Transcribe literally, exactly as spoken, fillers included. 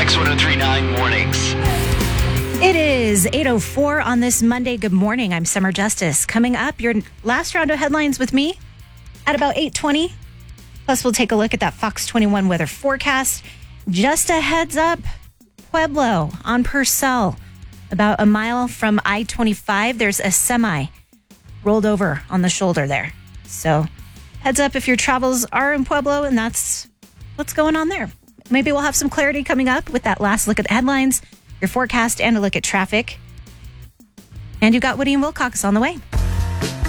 X one oh three point nine Mornings. It is eight oh four on this Monday. Good morning. I'm Summer Justice. Coming up, your last round of headlines with me at about eight twenty. Plus, we'll take a look at that Fox twenty-one weather forecast. Just a heads up, Pueblo on Purcell, about a mile from I twenty-five. There's a semi rolled over on the shoulder there. So heads up if your travels are in Pueblo, and that's what's going on there. Maybe we'll have some clarity coming up with that last look at the headlines, your forecast, and a look at traffic. And you've got Woody and Wilcox on the way.